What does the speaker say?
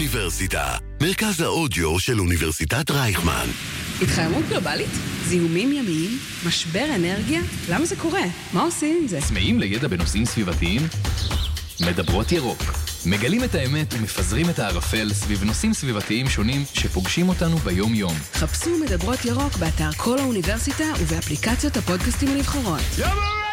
האוניברסיטה, מרכז האודיו של אוניברסיטת רייכמן. התחממות גלובלית? זיהומים ימיים? משבר אנרגיה? למה זה קורה? מה עושים עם זה? צמאים לידע בנושאים סביבתיים? מדברות ירוק. מגלים את האמת ומפזרים את הערפל סביב נושאים סביבתיים שונים שפוגשים אותנו ביום-יום. חפשו מדברות ירוק באתר כל האוניברסיטה ובאפליקציות הפודקאסטים הנבחרות.